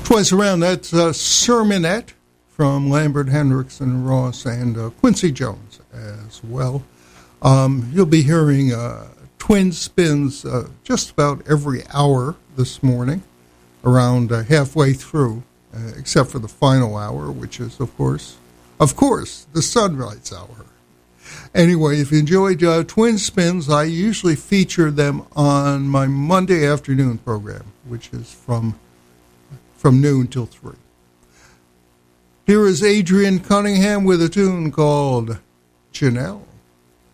Twice around, that's Sermonette from Lambert, Hendrickson, Ross, and Quincy Jones as well. You'll be hearing Twin Spins just about every hour this morning, around halfway through, except for the final hour, which is, of course, the Sunrise Hour. Anyway, if you enjoyed Twin Spins, I usually feature them on my Monday afternoon program, which is from noon till 3. Here is Adrian Cunningham with a tune called Janelle.